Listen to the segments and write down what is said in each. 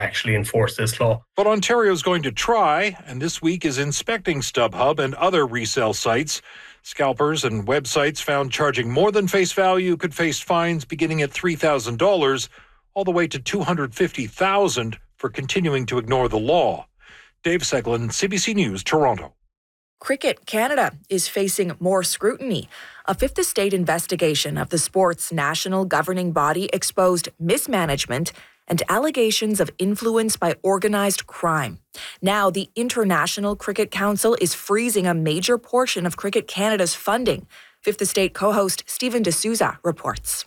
actually enforce this law. But Ontario's going to try, and this week is inspecting StubHub and other resale sites. Scalpers and websites found charging more than face value could face fines beginning at $3,000 all the way to $250,000 for continuing to ignore the law. Dave Seglin, CBC News, Toronto. Cricket Canada is facing more scrutiny. A Fifth Estate investigation of the sport's national governing body exposed mismanagement and allegations of influence by organized crime. Now, the International Cricket Council is freezing a major portion of Cricket Canada's funding. Fifth Estate co-host Steven D'Souza reports.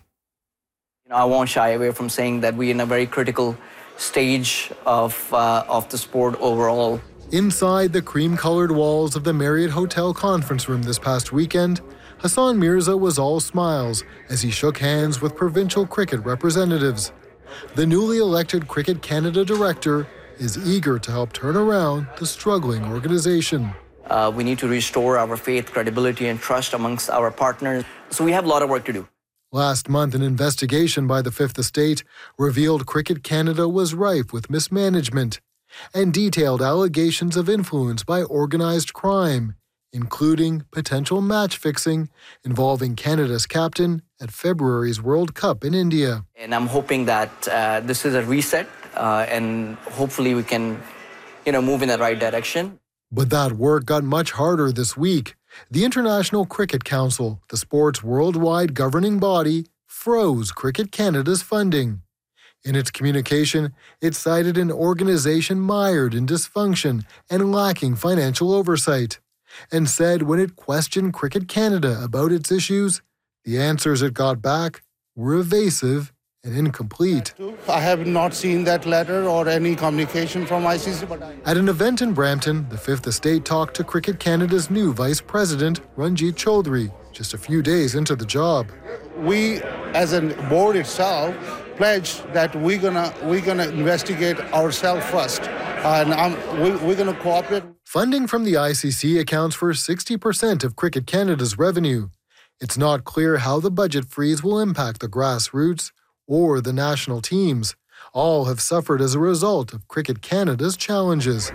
I won't shy away from saying that we're in a very critical stage of the sport overall. Inside the cream-colored walls of the Marriott Hotel conference room this past weekend, Hassan Mirza was all smiles as he shook hands with provincial cricket representatives. The newly elected Cricket Canada director is eager to help turn around the struggling organization. We need to restore our faith, credibility, and trust amongst our partners. So we have a lot of work to do. Last month, an investigation by the Fifth Estate revealed Cricket Canada was rife with mismanagement and detailed allegations of influence by organized crime, including potential match fixing involving Canada's captain at February's World Cup in India. And I'm hoping that this is a reset and hopefully we can, move in the right direction. But that work got much harder this week. The International Cricket Council, the sport's worldwide governing body, froze Cricket Canada's funding. In its communication, it cited an organization mired in dysfunction and lacking financial oversight, and said when it questioned Cricket Canada about its issues, the answers it got back were evasive and incomplete. I have not seen that letter or any communication from ICC. At an event in Brampton, the Fifth Estate talked to Cricket Canada's new Vice President, Ranjit Chaudhary, just a few days into the job. We, as a board itself, pledged that we're gonna investigate ourselves first, and we're gonna cooperate. Funding from the ICC accounts for 60% of Cricket Canada's revenue. It's not clear how the budget freeze will impact the grassroots or the national teams. All have suffered as a result of Cricket Canada's challenges.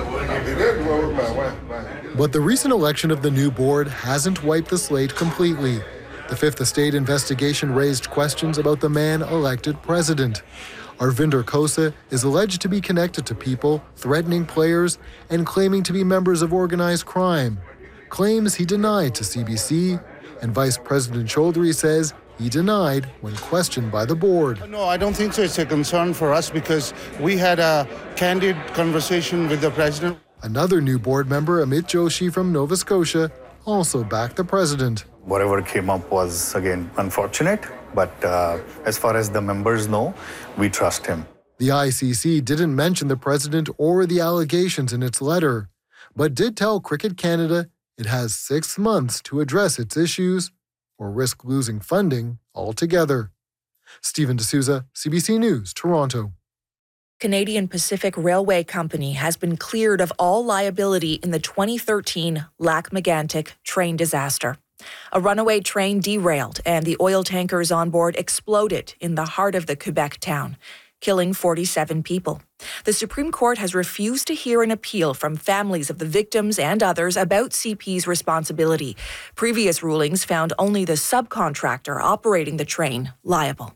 But the recent election of the new board hasn't wiped the slate completely. The Fifth Estate investigation raised questions about the man elected president. Arvinder Khosa is alleged to be connected to people, threatening players, and claiming to be members of organized crime. Claims he denied to CBC, and Vice President Chaudhary says he denied when questioned by the board. No, I don't think so. It's a concern for us because we had a candid conversation with the president. Another new board member, Amit Joshi from Nova Scotia, also backed the president. Whatever came up was, again, unfortunate, but as far as the members know, we trust him. The ICC didn't mention the president or the allegations in its letter, but did tell Cricket Canada it has 6 months to address its issues or risk losing funding altogether. Steven D'Souza, CBC News, Toronto. Canadian Pacific Railway Company has been cleared of all liability in the 2013 Lac-Mégantic train disaster. A runaway train derailed and the oil tankers on board exploded in the heart of the Quebec town, killing 47 people. The Supreme Court has refused to hear an appeal from families of the victims and others about CP's responsibility. Previous rulings found only the subcontractor operating the train liable.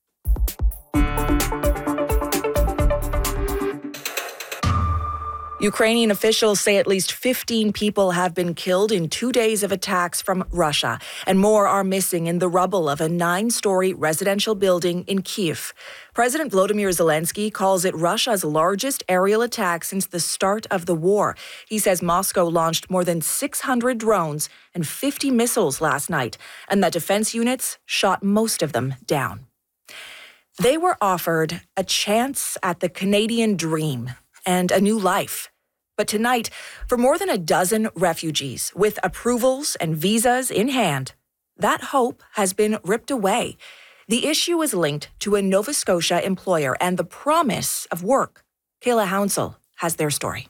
Ukrainian officials say at least 15 people have been killed in 2 days of attacks from Russia, and more are missing in the rubble of a 9-story residential building in Kyiv. President Volodymyr Zelensky calls it Russia's largest aerial attack since the start of the war. He says Moscow launched more than 600 drones and 50 missiles last night, and that defense units shot most of them down. They were offered a chance at the Canadian dream and a new life. But tonight, for more than a dozen refugees with approvals and visas in hand, that hope has been ripped away. The issue is linked to a Nova Scotia employer and the promise of work. Kayla Hounsell has their story.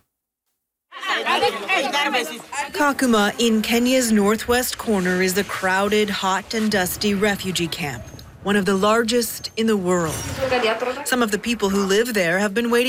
Kakuma in Kenya's northwest corner is the crowded, hot and dusty refugee camp, one of the largest in the world. Some of the people who live there have been waiting